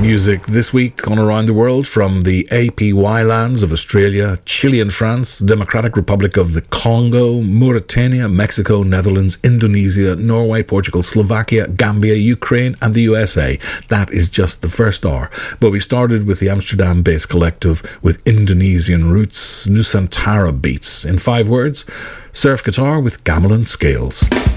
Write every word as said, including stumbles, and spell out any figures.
Music this week on Around the World from the A P Y lands of Australia, Chile and France, Democratic Republic of the Congo, Mauritania, Mexico, Netherlands, Indonesia, Norway, Portugal, Slovakia, Gambia, Ukraine and the U S A. That is just the first hour. But we started with the Amsterdam-based collective with Indonesian roots, Nusantara Beats. In five words, surf guitar with gamelan scales.